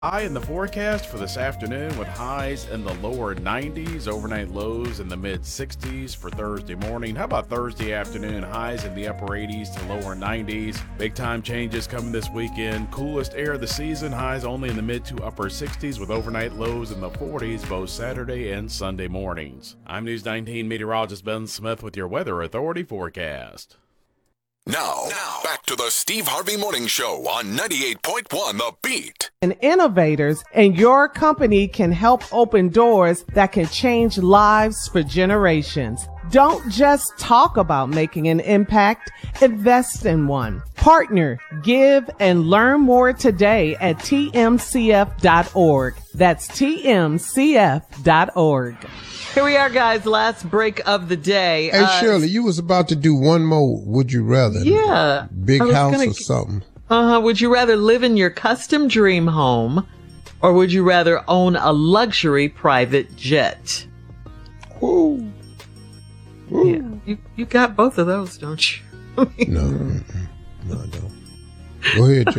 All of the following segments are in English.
High in the forecast for this afternoon with highs in the lower 90s, overnight lows in the mid 60s for Thursday morning. How about Thursday afternoon? Highs in the upper 80s to lower 90s. Big time changes coming this weekend. Coolest air of the season, highs only in the mid to upper 60s with overnight lows in the 40s both Saturday and Sunday mornings. I'm News 19 meteorologist Ben Smith with your Weather Authority forecast. Now, back to the Steve Harvey Morning Show on 98.1 The Beat. And innovators and your company can help open doors that can change lives for generations. Don't just talk about making an impact, invest in one. Partner, give, and learn more today at tmcf.org. That's tmcf.org. Here we are, guys. Last break of the day. Hey, Shirley, you was about to do one more. Would you rather? Yeah. Big house or something? Would you rather live in your custom dream home, or would you rather own a luxury private jet? Ooh. Yeah. You got both of those, don't you? No, I don't. Go ahead,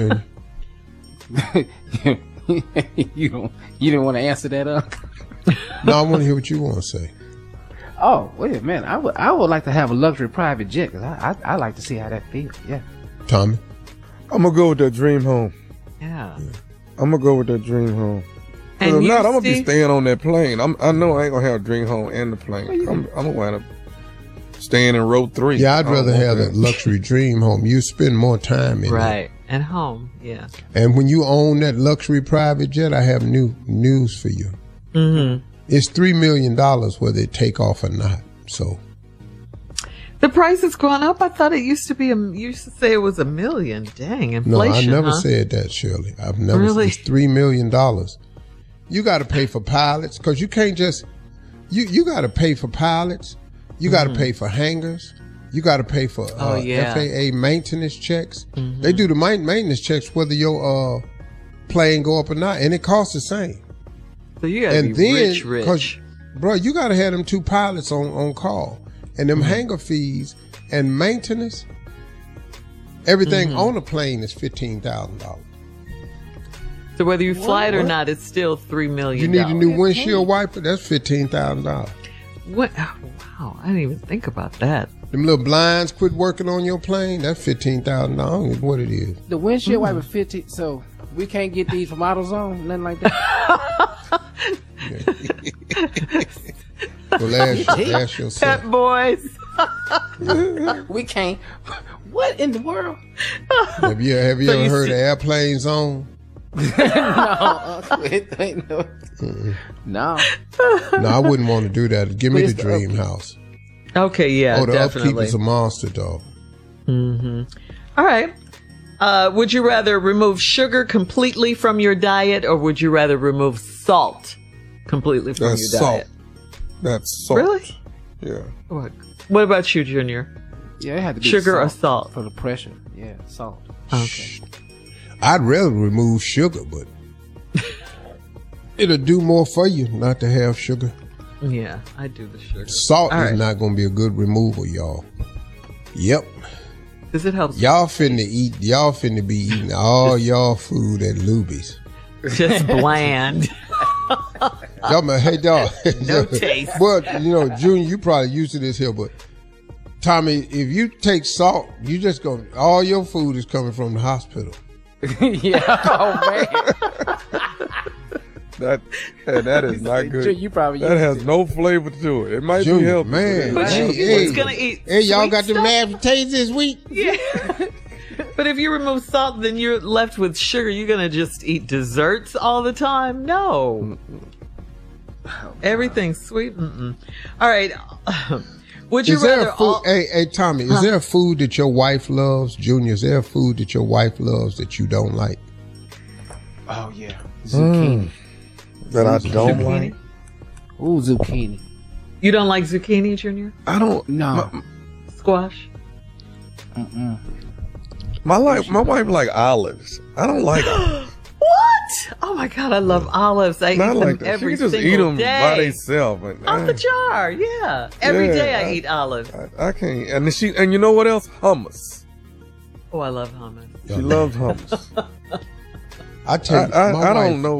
Junior. You didn't want to answer that up? No, I want to hear what you want to say. Oh, wait a minute. I would like to have a luxury private jet because I like to see how that feels. Yeah. Tommy? I'm going to go with that dream home. Yeah. I'm going to go with that dream home. And if you, not, I'm going to be Steve? staying on that plane. I know I ain't going to have a dream home and the plane. I'm going to wind up staying in row 3. Yeah, I'd rather have a luxury dream home. You spend more time in Right. At home, yeah. it. And when you own that luxury private jet, I have news for you. Mm-hmm. It's $3 million whether it take off or not. So The price has gone up. I thought it used to be you used to say it was $1 million. Dang, inflation. No, I never huh? said that, Shirley. I've never Really? It's $3 million. You got to pay for pilots because you can't just you got to pay for pilots. You got to pay for hangars. You got to pay for FAA maintenance checks. They do the maintenance checks whether your plane go up or not, and it costs the same. So you got to be rich. Bro, you got to have them 2 pilots on call, and them hangar fees and maintenance. Everything on the plane is $15,000. So whether you fly it or not, it's still $3 million. You need a new windshield wiper. That's $15,000. What? Oh, wow, I didn't even think about that. Them little blinds quit working on your plane. That's $15,000. Is what it is. The windshield wiper 50. So we can't get these from AutoZone, nothing like that. Well, ask yourself. Pet Boys. We can't. What in the world? Have you ever heard of airplane zone? No. No. No, I wouldn't want to do that. Give me the dream house. Okay, yeah, Oh, the definitely. upkeep is a monster, dog. All right. Would you rather remove sugar completely from your diet, or would you rather remove salt completely from That's your salt. diet? That's salt. Really? Yeah. What about you, Junior? Yeah, it had to be Sugar or salt? for the pressure. Yeah, salt. Okay. I'd rather remove sugar, but it'll do more for you not to have sugar. Yeah, I do the sugar. Salt All is right. not going to be a good removal, y'all. Yep. Because it helps. Y'all finna be eating all y'all food at Luby's. Just bland. Y'all, hey, dog. No taste. But, Junior, you probably used to this here, but Tommy, if you take salt, you just go, all your food is coming from the hospital. Yeah. Oh man. That is not good. You probably That has no flavor to it. It might Junior, be healthy. man. But Hey, who's hey. going to eat Hey, y'all sweet got the stuff? mashed potatoes this week? Yeah. But if you remove salt, then you're left with sugar. You're going to just eat desserts all the time? No. Everything's sweet? Mm-mm. All right. Would you Is there rather a food? Hey, Tommy, is there a food that your wife loves? Junior, is there a food that your wife loves that you don't like? Oh yeah. Zucchini. That I don't like. Ooh, zucchini. You don't like zucchini, Junior? I don't. No. Squash? My wife like olives. I don't like them. What? Oh my God, I love olives. I eat Not them like that. every She can just single eat them day. by themselves. Out the jar, yeah. Every Yeah, day I eat olives. I can't. And you know what else? Hummus. Oh, I love hummus. She loves hummus. I tell you, I don't know